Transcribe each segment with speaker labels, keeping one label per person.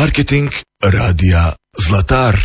Speaker 1: Marketing radija Zlatar.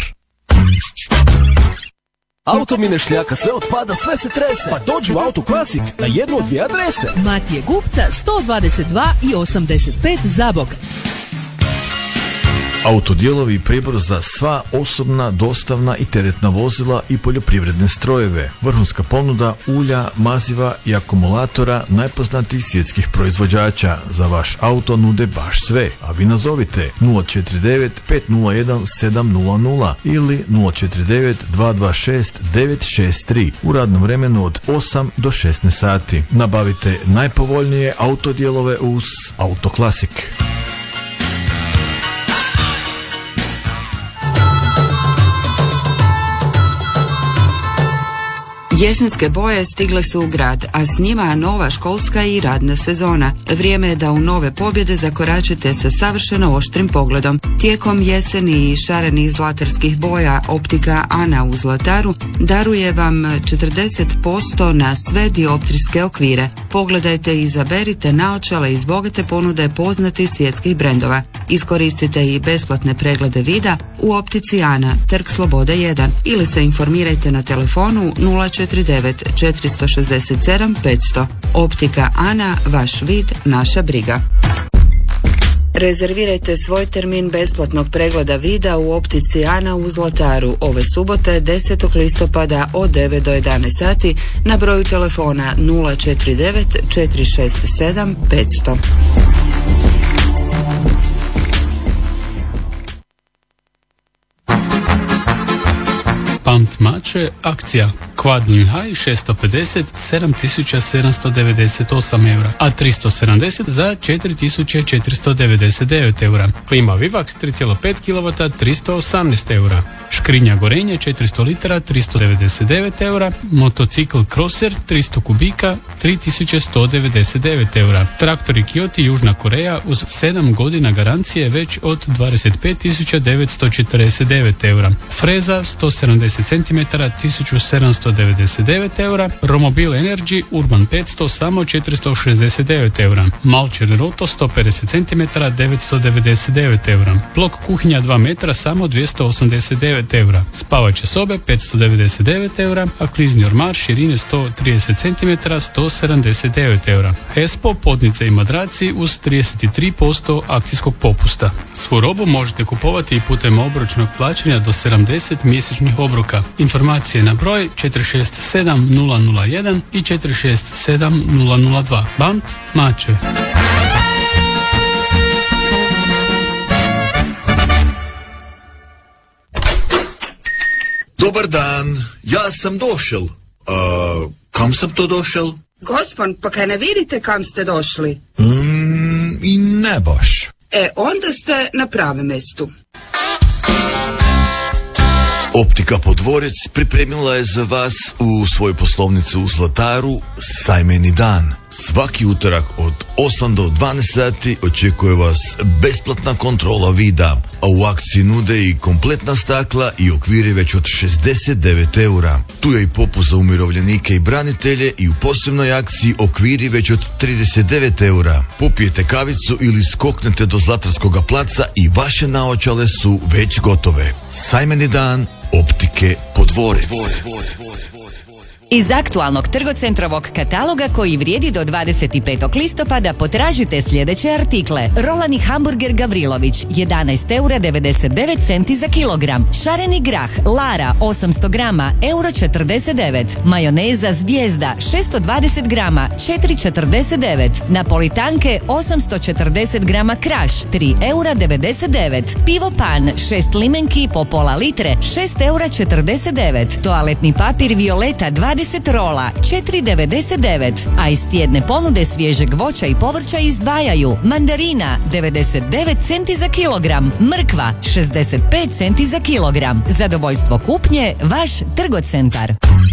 Speaker 2: Auto mi ne šljaka, sve otpada, sve se trese.
Speaker 3: Pa dođi u Auto Klasik na jednu od dvije adrese.
Speaker 4: Matije Gupca 122 i 85 Zabok.
Speaker 5: Autodijelovi i pribor za sva osobna, dostavna i teretna vozila i poljoprivredne strojeve. Vrhunska ponuda ulja, maziva i akumulatora najpoznatijih svjetskih proizvođača. Za vaš auto nude baš sve. A vi nazovite 049 501 700 ili 049 226 963 u radnom vremenu od 8 do 16 sati. Nabavite najpovoljnije autodijelove uz Auto Klasik.
Speaker 6: Jesenske boje stigle su u grad, a s njima nova školska i radna sezona. Vrijeme je da u nove pobjede zakoračite sa savršeno oštrim pogledom. Tijekom jeseni i šarenih zlatarskih boja optika Ana u Zlataru daruje vam 40% na sve dioptrijske okvire. Pogledajte i izaberite naočale iz bogate ponude poznatih svjetskih brendova. Iskoristite i besplatne preglede vida u optici Ana, Trg Slobode 1 ili se informirajte na telefonu 049 467 500. Optika Ana, vaš vid, naša briga. Rezervirajte svoj termin besplatnog pregleda vida u optici Ana u Zlataru ove subote 10. listopada od 9 do 11 sati na broju telefona 049 467 500.
Speaker 7: Pamt Mače, akcija Kvadlin High 650 7798 eura, a 370 za 4499 eura. Klima Vivax 3,5 kW 318 eura. Škrinja gorenje 400 litara 399 eura. Motocikl Crosser 300 kubika 3199 eura. Traktori Kiyoti Južna Koreja uz 7 godina garancije već od 25.949 eura. Freza 170 cm 1799 eura. Romobil Energy Urban 500 samo 469 eura. Malcher Roto 150 cm 999 eura. Blok kuhinja 2 metra samo 289 eura. Spavaće sobe 599 eura, a klizni ormar širine 130 cm 179 eura. Espo, podnice i madraci uz 33% akcijskog popusta. Svu robu možete kupovati i putem obročnog plaćanja do 70 mjesečnih obroka. Informacije na broj 467001 i 467002. Bant Mače.
Speaker 1: Dobar dan, ja sam došel. Kam sam to došel?
Speaker 6: Gospon, pa kaj ne vidite kam ste došli?
Speaker 1: I ne baš.
Speaker 6: Onda ste na pravem mjestu.
Speaker 1: Optika Podvorec pripremila je za vas u svoju poslovnicu u Zlataru sajmeni dan. Svaki utorak od 8 do 12 sati očekuje vas besplatna kontrola vida, a u akciji nude i kompletna stakla i okviri već od 69 eura. Tu je i popust za umirovljenike i branitelje i u posebnoj akciji okviri već od 39 eura. Popijete kavicu ili skoknete do Zlatarskoga placa i vaše naočale su već gotove. Sajmeni dan Optike Podvorec.
Speaker 8: Iz aktualnog trgocentrovog kataloga koji vrijedi do 25. listopada potražite sljedeće artikle. Rolani hamburger Gavrilović 11 eura 99 centi za kilogram. Šareni grah Lara 800 grama euro 49. Majoneza Zvijezda 620 grama 4,49. Napolitanke 840 grama Kraš 3 eura 99. Pivo Pan 6 limenki po pola litre 6 eura 49. Toaletni papir Violeta 20 rola 4,99, a iz tjedne ponude svježeg voća i povrća izdvajaju mandarina 99 centi za kilogram, mrkva 65 centi za kilogram. Zadovoljstvo kupnje, vaš Trgocentar.